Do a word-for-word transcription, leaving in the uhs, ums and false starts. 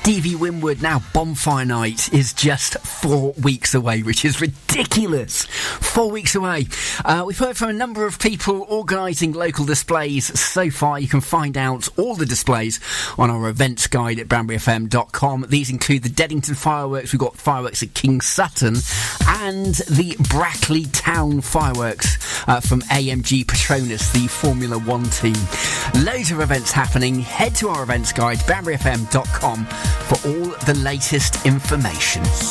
Stevie Winwood. Now, Bonfire Night is just four weeks away, which is ridiculous. Four weeks away. Uh, we've heard from a number of people organising local displays so far. You can find out all the displays on our events guide at banbury f m dot com. These include the Deddington fireworks. We've got fireworks at King Sutton and the Brackley Town fireworks uh, from A M G Petronas, the Formula One team. Loads of events happening. Head to our events guide, banbury f m dot com, for all the latest information.